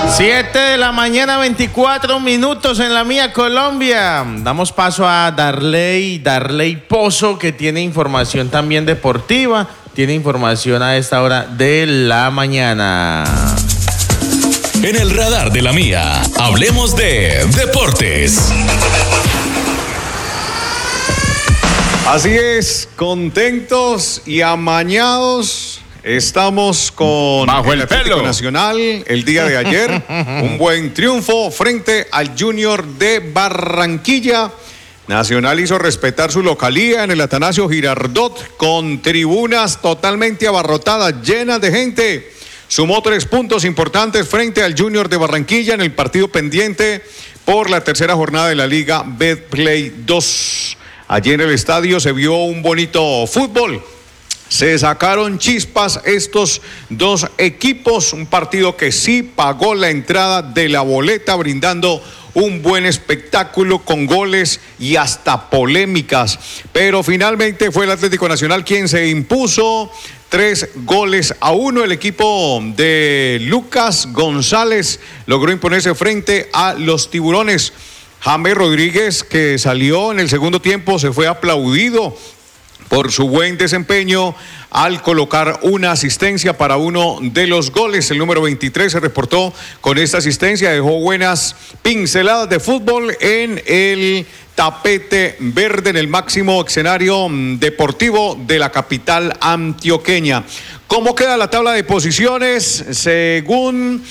7 de la mañana, 24 minutos en la mía Colombia. Damos paso a Darley Pozo, que tiene información también deportiva. Tiene información a esta hora de la mañana. En el radar de la mía, hablemos de deportes. Así es, contentos y amañados. Estamos con Bajo el Atlético pelo Nacional el día de ayer. Un buen triunfo frente al Junior de Barranquilla. Nacional hizo respetar su localía en el Atanasio Girardot con tribunas totalmente abarrotadas, llenas de gente. Sumó 3 puntos importantes frente al Junior de Barranquilla en el partido pendiente por la tercera jornada de la Liga Betplay 2. Allí en el estadio se vio un bonito fútbol. Se sacaron chispas estos dos equipos, un partido que sí pagó la entrada de la boleta, brindando un buen espectáculo con goles y hasta polémicas. Pero finalmente fue el Atlético Nacional quien se impuso 3-1. El equipo de Lucas González logró imponerse frente a los Tiburones. James Rodríguez, que salió en el segundo tiempo, se fue aplaudido por su buen desempeño al colocar una asistencia para uno de los goles. El número 23 se reportó con esta asistencia, dejó buenas pinceladas de fútbol en el tapete verde, en el máximo escenario deportivo de la capital antioqueña. ¿Cómo queda la tabla de posiciones? Según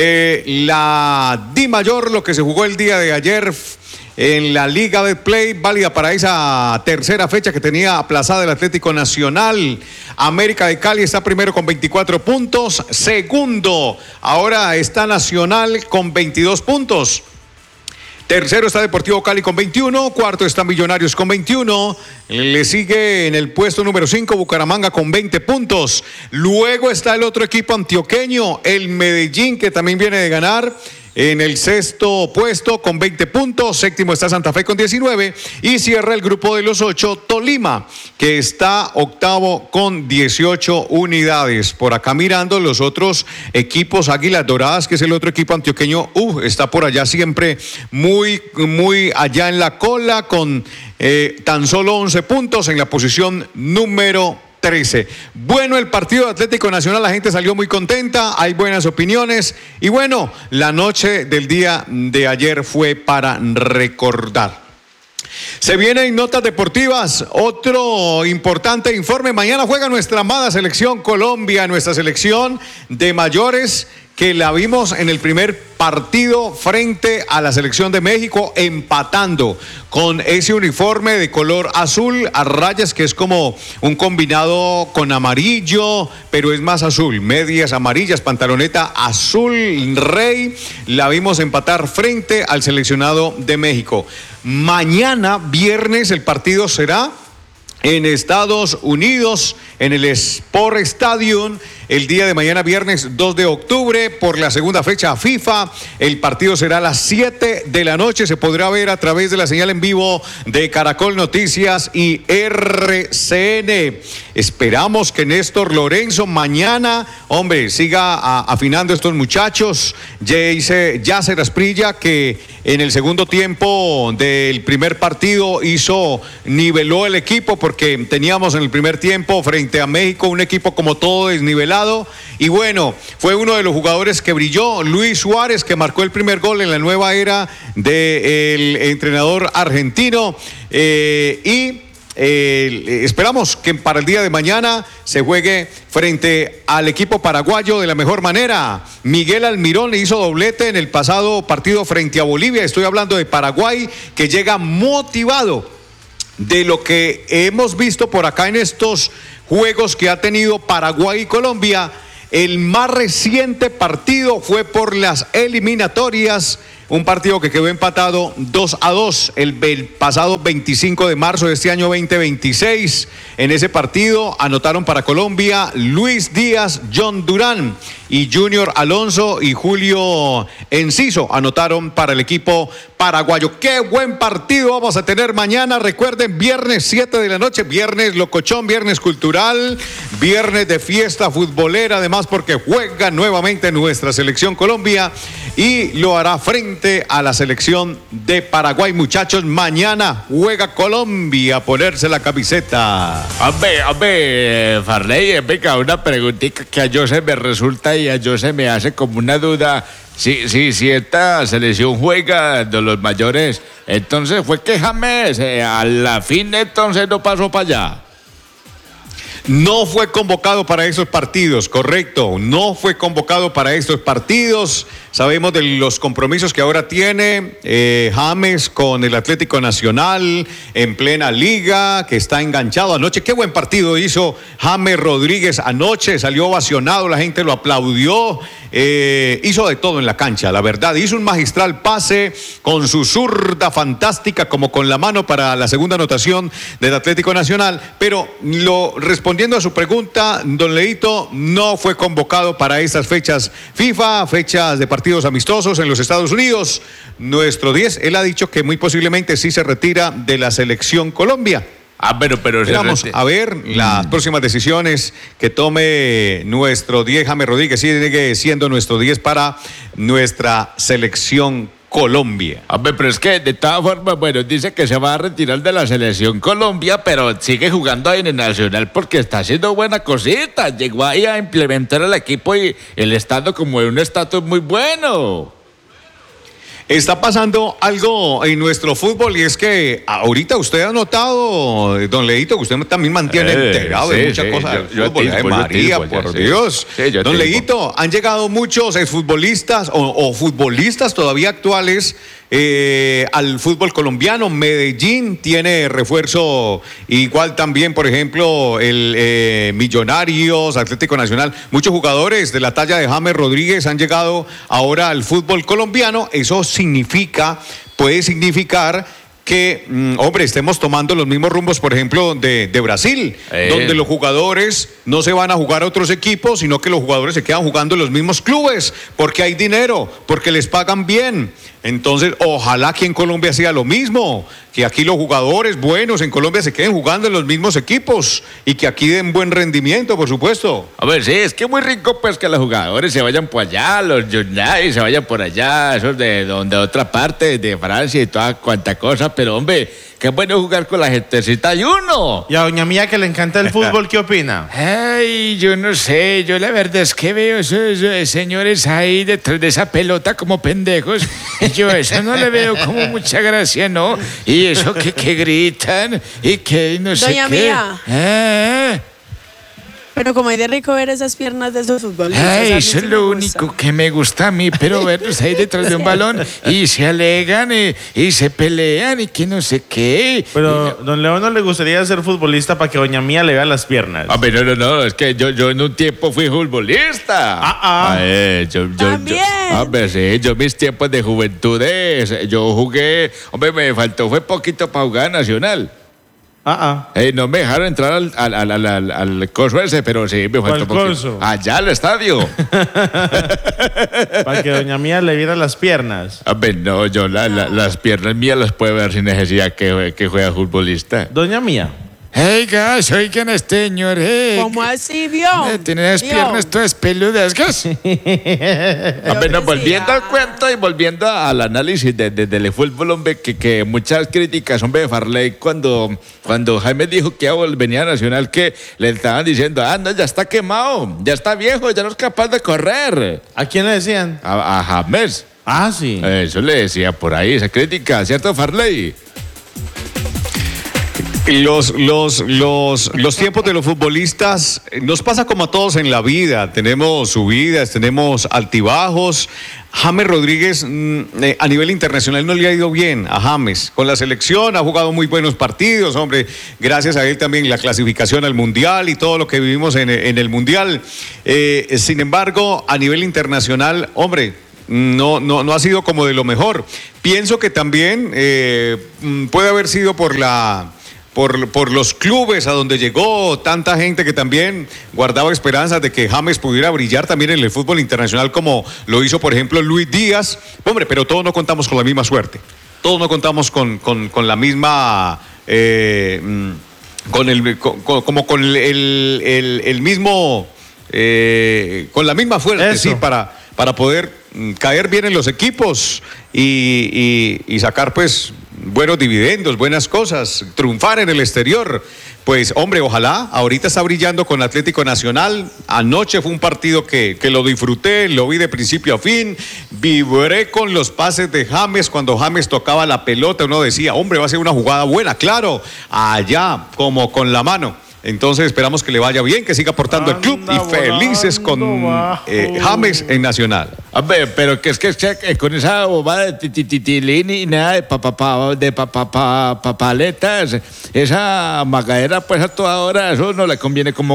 la DIMAYOR, lo que se jugó el día de ayer en la Liga Betplay, válida para esa tercera fecha que tenía aplazada el Atlético Nacional. América de Cali está primero con 24 puntos. Segundo, ahora está Nacional con 22 puntos. Tercero está Deportivo Cali con 21. Cuarto está Millonarios con 21. Le sigue en el puesto número 5 Bucaramanga con 20 puntos. Luego está el otro equipo antioqueño, el Medellín, que también viene de ganar. En el sexto puesto con 20 puntos, séptimo está Santa Fe con 19 y cierra el grupo de los 8 Tolima, que está octavo con 18 unidades. Por acá mirando los otros equipos, Águilas Doradas, que es el otro equipo antioqueño, está por allá siempre muy allá en la cola con tan solo 11 puntos en la posición número 13. Bueno, el partido de Atlético Nacional, la gente salió muy contenta, hay buenas opiniones y bueno, la noche del día de ayer fue para recordar. Se vienen notas deportivas, otro importante informe. Mañana juega nuestra amada selección Colombia, nuestra selección de mayores, que la vimos en el primer partido frente a la selección de México, empatando con ese uniforme de color azul a rayas, que es como un combinado con amarillo, pero es más azul, medias amarillas, pantaloneta azul rey. La vimos empatar frente al seleccionado de México. Mañana, viernes, el partido será en Estados Unidos, en el Sport Stadium, el día de mañana, viernes 2 de octubre, por la segunda fecha FIFA. El partido será a las 7 de la noche. Se podrá ver a través de la señal en vivo de Caracol Noticias y RCN. Esperamos que Néstor Lorenzo mañana, siga afinando estos muchachos. Yacer Asprilla, que en el segundo tiempo del primer partido niveló el equipo, porque teníamos en el primer tiempo frente a México un equipo como todo desnivelado. Y bueno, fue uno de los jugadores que brilló, Luis Suárez, que marcó el primer gol en la nueva era del entrenador argentino. Esperamos que para el día de mañana se juegue frente al equipo paraguayo de la mejor manera. Miguel Almirón le hizo doblete en el pasado partido frente a Bolivia. Estoy hablando de Paraguay, que llega motivado de lo que hemos visto por acá en estos juegos que ha tenido Paraguay y Colombia. El más reciente partido fue por las eliminatorias, un partido que quedó empatado 2-2 el pasado 25 de marzo de este año 2026. En ese partido anotaron para Colombia Luis Díaz, John Durán y Junior Alonso y Julio Enciso anotaron para el equipo paraguayo. ¡Qué buen partido vamos a tener mañana! Recuerden, viernes 7 de la noche, viernes locochón, viernes cultural, viernes de fiesta futbolera, además porque juega nuevamente nuestra selección Colombia y lo hará frente a la selección de Paraguay. Muchachos, mañana juega Colombia a ponerse la camiseta. Hombre, Farley, venga, una preguntita que a yo se me resulta y a yo se me hace como una duda. Si esta selección juega de los mayores, entonces fue que James a la fin entonces no pasó para allá. No fue convocado para esos partidos, correcto. No fue convocado para estos partidos. Sabemos de los compromisos que ahora tiene James con el Atlético Nacional en plena liga, que está enganchado anoche. Qué buen partido hizo James Rodríguez anoche, salió ovacionado, la gente lo aplaudió. Hizo de todo en la cancha, la verdad. Hizo un magistral pase con su zurda fantástica, como con la mano para la segunda anotación del Atlético Nacional. Pero respondiendo a su pregunta, don Leito no fue convocado para estas fechas FIFA, fechas de partidos amistosos en los Estados Unidos. Nuestro 10, él ha dicho que muy posiblemente sí se retira de la selección Colombia. Pero vamos a ver las próximas decisiones que tome nuestro 10, James Rodríguez, sigue siendo nuestro 10 para nuestra selección Colombia. Pero es que de todas formas, bueno, dice que se va a retirar de la selección Colombia, pero sigue jugando ahí en el Nacional porque está haciendo buena cosita. Llegó ahí a implementar el equipo y el estado como en un estatus muy bueno. Está pasando algo en nuestro fútbol y es que ahorita usted ha notado, don Leito, que usted también mantiene enterado de muchas cosas del fútbol. María, por Dios. Don Leito, han llegado muchos exfutbolistas o futbolistas todavía actuales al fútbol colombiano. Medellín tiene refuerzo, igual también, por ejemplo, el Millonarios, Atlético Nacional. Muchos jugadores de la talla de James Rodríguez han llegado ahora al fútbol colombiano. Eso puede significar que, hombre, estemos tomando los mismos rumbos, por ejemplo, de Brasil, donde los jugadores no se van a jugar a otros equipos, sino que los jugadores se quedan jugando en los mismos clubes, porque hay dinero, porque les pagan bien. Entonces, ojalá aquí en Colombia sea lo mismo, que aquí los jugadores buenos en Colombia se queden jugando en los mismos equipos y que aquí den buen rendimiento, por supuesto. Sí, es que muy rico pues que los jugadores se vayan por allá, los United se vayan por allá, esos de otra parte, de Francia y toda cuanta cosa, pero hombre, qué bueno jugar con la gentecita y uno. Y a doña Mía que le encanta el fútbol, ¿qué opina? Ay, yo no sé, yo la verdad es que veo esos señores ahí detrás de esa pelota como pendejos. Yo eso no le veo como mucha gracia, ¿no? Y eso que gritan y que no sé doña qué. Mía. Pero como hay de rico ver esas piernas de esos futbolistas. Ay, eso es lo único que me gusta a mí, pero verlos ahí detrás de un balón y se alegan y se pelean y que no sé qué. Pero don León no le gustaría ser futbolista para que doña Mía le vea las piernas. No, es que yo en un tiempo fui futbolista. Yo mis tiempos de juventud, yo jugué, me faltó, fue poquito para jugar Nacional. No me dejaron entrar al coso ese, pero sí me faltó poquito. Allá al estadio. Para que doña Mía le viera las piernas. No, yo las piernas mías las puedo ver sin necesidad que juega futbolista. Doña Mía. Gas, oigan a este señor, ¿Cómo así, vio? Tiene las piernas todas peludas, gas. Volviendo al cuento y volviendo al análisis del fútbol, hombre, que muchas críticas, hombre, de Farley, cuando Jaime dijo que venía a Nacional, que le estaban diciendo, no, ya está quemado, ya está viejo, ya no es capaz de correr. ¿A quién le decían? A James. Sí. Eso le decía por ahí, esa crítica, ¿cierto, Farley? Los tiempos de los futbolistas nos pasa como a todos en la vida. Tenemos subidas, tenemos altibajos. James Rodríguez a nivel internacional no le ha ido bien a James. Con la selección ha jugado muy buenos partidos, hombre. Gracias a él también la clasificación al Mundial y todo lo que vivimos en el Mundial. Sin embargo, a nivel internacional, hombre, no ha sido como de lo mejor. Pienso que también puede haber sido por los clubes a donde llegó tanta gente que también guardaba esperanzas de que James pudiera brillar también en el fútbol internacional como lo hizo, por ejemplo, Luis Díaz. Hombre, pero todos no contamos con la misma suerte. Todos no contamos con la misma... con el mismo... con la misma fuerza, sí, para poder caer bien en los equipos y sacar pues buenos dividendos, buenas cosas, triunfar en el exterior. Pues hombre, ojalá, ahorita está brillando con Atlético Nacional. Anoche fue un partido que lo disfruté, lo vi de principio a fin, vibré con los pases de James. Cuando James tocaba la pelota uno decía, hombre, va a ser una jugada buena, claro, allá como con la mano. Entonces esperamos que le vaya bien, que siga aportando el club y felices con James en Nacional. Hombre, pero que es que con esa bobada de titilín y nada de papaletas, esa magadera pues a toda hora, eso no le conviene como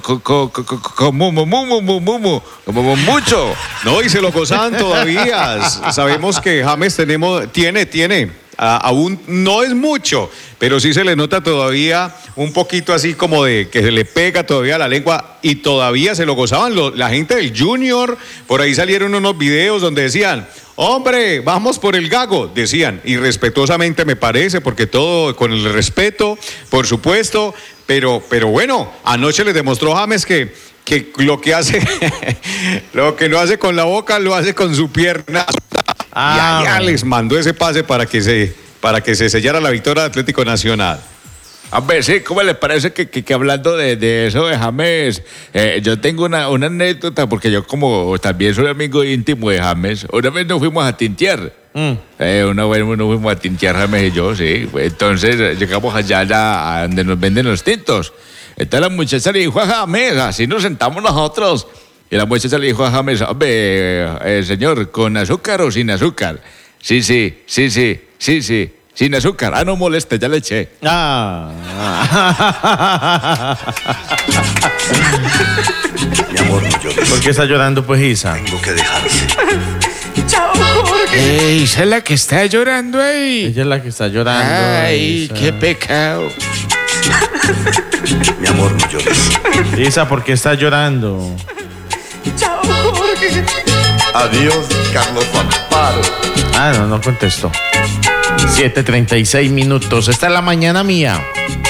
mucho. No, y se lo gozan todavía. Sabemos que James tiene. Aún no es mucho, pero sí se le nota todavía un poquito así como de que se le pega todavía la lengua y todavía se lo gozaban la gente del Junior. Por ahí salieron unos videos donde decían, hombre, vamos por el gago, decían, y respetuosamente me parece, porque todo con el respeto, por supuesto, pero bueno, anoche les demostró James que lo que hace, lo que no hace con la boca, lo hace con su pierna. Y allá les mandó ese pase para que se sellara la victoria de Atlético Nacional. A ver, sí, ¿cómo le parece que hablando de eso de James, yo tengo una anécdota, porque yo como también soy amigo íntimo de James, una vez nos fuimos a tintear. Una vez nos fuimos a tintear James y yo, sí. Entonces llegamos allá a donde nos venden los tintos. Entonces la muchacha le dijo a James, así nos sentamos nosotros. Y la muchacha le dijo a James, hombre, señor, ¿con azúcar o sin azúcar? Sí, sin azúcar. Ah, no moleste, ya le eché. Mi amor, no llores. ¿Por qué está llorando, pues, Isa? Tengo que dejarte. Chao, Jorge. Esa es la que está llorando ahí. Ella es la que está llorando. Ay, Isa. qué pecado. Mi amor, no llores. Isa, ¿por qué está llorando? Chao, Jorge. Adiós, Carlos Amparo. No contestó. 7:36 minutos. Esta es la mañana mía.